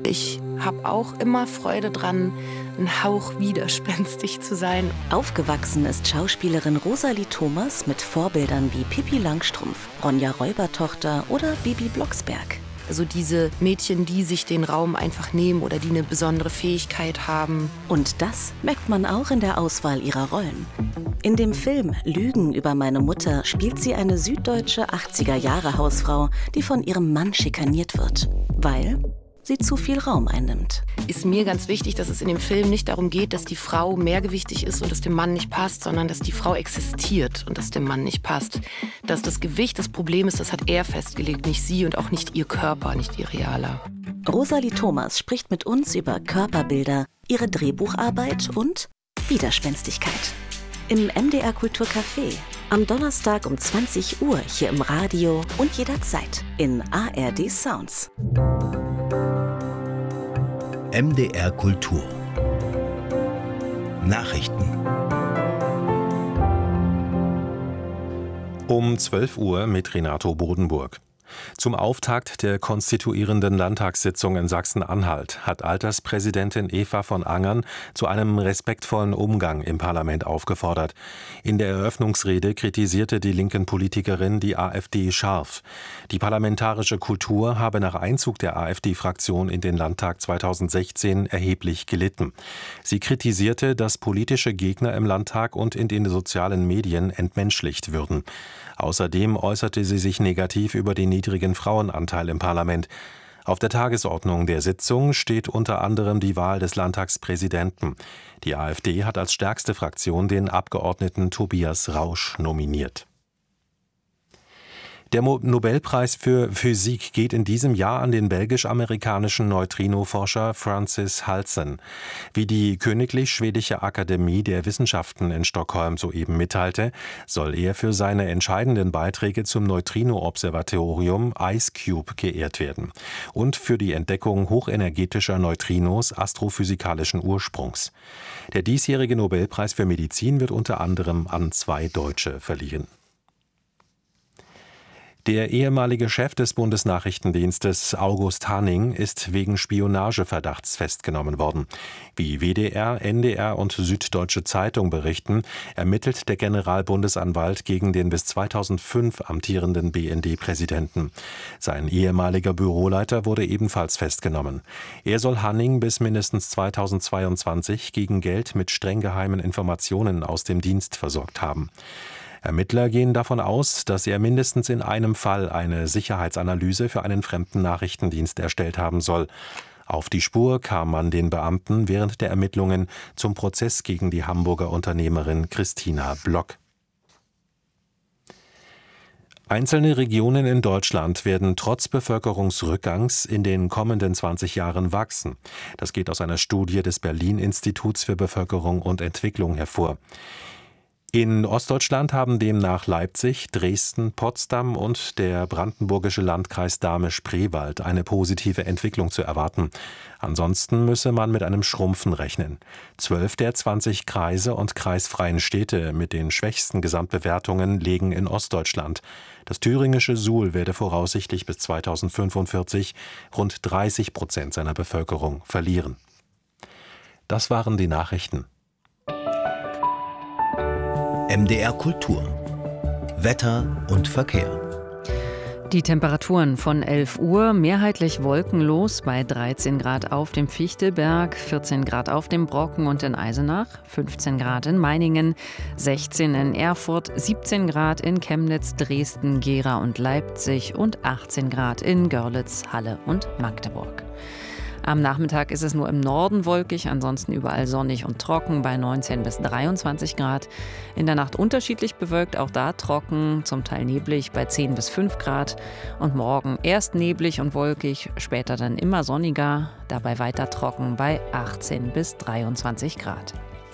Ich habe auch immer Freude dran, ein Hauch widerspenstig zu sein. Aufgewachsen ist Schauspielerin Rosalie Thomas mit Vorbildern wie Pippi Langstrumpf, Ronja Räubertochter oder Bibi Blocksberg. Also diese Mädchen, die sich den Raum einfach nehmen oder die eine besondere Fähigkeit haben. Und das merkt man auch in der Auswahl ihrer Rollen. In dem Film Lügen über meine Mutter spielt sie eine süddeutsche 80er-Jahre-Hausfrau, die von ihrem Mann schikaniert wird, weil sie zu viel Raum einnimmt. Ist mir ganz wichtig, dass es in dem Film nicht darum geht, dass die Frau mehrgewichtig ist und es dem Mann nicht passt, sondern dass die Frau existiert und es dem Mann nicht passt. Dass das Gewicht das Problem ist, das hat er festgelegt, nicht sie und auch nicht ihr Körper, nicht ihr realer. Rosalie Thomas spricht mit uns über Körperbilder, ihre Drehbucharbeit und Widerspenstigkeit. Im MDR Kulturcafé. Am Donnerstag um 20 Uhr hier im Radio und jederzeit in ARD Sounds. MDR Kultur. Nachrichten. Um 12 Uhr mit Renato Bodenburg. Zum Auftakt der konstituierenden Landtagssitzung in Sachsen-Anhalt hat Alterspräsidentin Eva von Angern zu einem respektvollen Umgang im Parlament aufgefordert. In der Eröffnungsrede kritisierte die linken Politikerin die AfD scharf. Die parlamentarische Kultur habe nach Einzug der AfD-Fraktion in den Landtag 2016 erheblich gelitten. Sie kritisierte, dass politische Gegner im Landtag und in den sozialen Medien entmenschlicht würden. Außerdem äußerte sie sich negativ über den niedrigen Frauenanteil im Parlament. Auf der Tagesordnung der Sitzung steht unter anderem die Wahl des Landtagspräsidenten. Die AfD hat als stärkste Fraktion den Abgeordneten Tobias Rausch nominiert. Der Nobelpreis für Physik geht in diesem Jahr an den belgisch-amerikanischen Neutrinoforscher Francis Halsen. Wie die Königlich Schwedische Akademie der Wissenschaften in Stockholm soeben mitteilte, soll er für seine entscheidenden Beiträge zum Neutrino-Observatorium IceCube geehrt werden und für die Entdeckung hochenergetischer Neutrinos astrophysikalischen Ursprungs. Der diesjährige Nobelpreis für Medizin wird unter anderem an 2 Deutsche verliehen. Der ehemalige Chef des Bundesnachrichtendienstes August Hanning ist wegen Spionageverdachts festgenommen worden. Wie WDR, NDR und Süddeutsche Zeitung berichten, ermittelt der Generalbundesanwalt gegen den bis 2005 amtierenden BND-Präsidenten. Sein ehemaliger Büroleiter wurde ebenfalls festgenommen. Er soll Hanning bis mindestens 2022 gegen Geld mit streng geheimen Informationen aus dem Dienst versorgt haben. Ermittler gehen davon aus, dass er mindestens in einem Fall eine Sicherheitsanalyse für einen fremden Nachrichtendienst erstellt haben soll. Auf die Spur kam man den Beamten während der Ermittlungen zum Prozess gegen die Hamburger Unternehmerin Christina Block. Einzelne Regionen in Deutschland werden trotz Bevölkerungsrückgangs in den kommenden 20 Jahren wachsen. Das geht aus einer Studie des Berlin-Instituts für Bevölkerung und Entwicklung hervor. In Ostdeutschland haben demnach Leipzig, Dresden, Potsdam und der brandenburgische Landkreis Dahme-Spreewald eine positive Entwicklung zu erwarten. Ansonsten müsse man mit einem Schrumpfen rechnen. 12 der 20 Kreise und kreisfreien Städte mit den schwächsten Gesamtbewertungen liegen in Ostdeutschland. Das thüringische Suhl werde voraussichtlich bis 2045 rund 30% seiner Bevölkerung verlieren. Das waren die Nachrichten. MDR Kultur. Wetter und Verkehr. Die Temperaturen von 11 Uhr mehrheitlich wolkenlos bei 13 Grad auf dem Fichtelberg, 14 Grad auf dem Brocken und in Eisenach, 15 Grad in Meiningen, 16 in Erfurt, 17 Grad in Chemnitz, Dresden, Gera und Leipzig und 18 Grad in Görlitz, Halle und Magdeburg. Am Nachmittag ist es nur im Norden wolkig, ansonsten überall sonnig und trocken bei 19 bis 23 Grad. In der Nacht unterschiedlich bewölkt, auch da trocken, zum Teil neblig bei 10 bis 5 Grad. Und morgen erst neblig und wolkig, später dann immer sonniger, dabei weiter trocken bei 18 bis 23 Grad.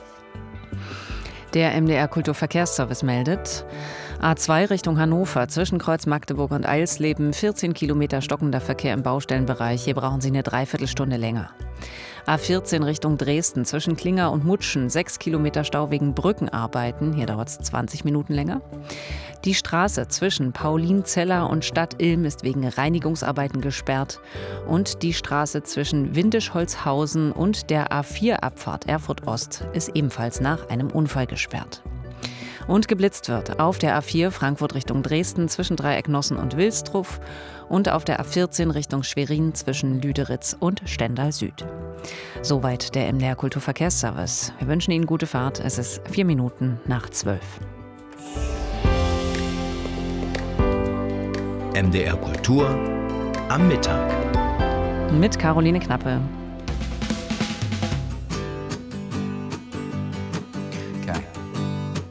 Der MDR Kulturverkehrsservice meldet: A2 Richtung Hannover, zwischen Kreuz Magdeburg und Eilsleben, 14 Kilometer stockender Verkehr im Baustellenbereich. Hier brauchen Sie eine Dreiviertelstunde länger. A14 Richtung Dresden zwischen Klinger und Mutschen 6 Kilometer Stau wegen Brückenarbeiten. Hier dauert es 20 Minuten länger. Die Straße zwischen Paulinzeller und Stadt Ilm ist wegen Reinigungsarbeiten gesperrt. Und die Straße zwischen Windisch-Holzhausen und der A4-Abfahrt Erfurt Ost ist ebenfalls nach einem Unfall gesperrt. Und geblitzt wird auf der A4 Frankfurt Richtung Dresden zwischen Dreiecknossen und Wilstruf und auf der A14 Richtung Schwerin zwischen Lüderitz und Stendal Süd. Soweit der MDR Kulturverkehrsservice. Wir wünschen Ihnen gute Fahrt. Es ist 4 Minuten nach 12. MDR Kultur am Mittag. Mit Caroline Knappe.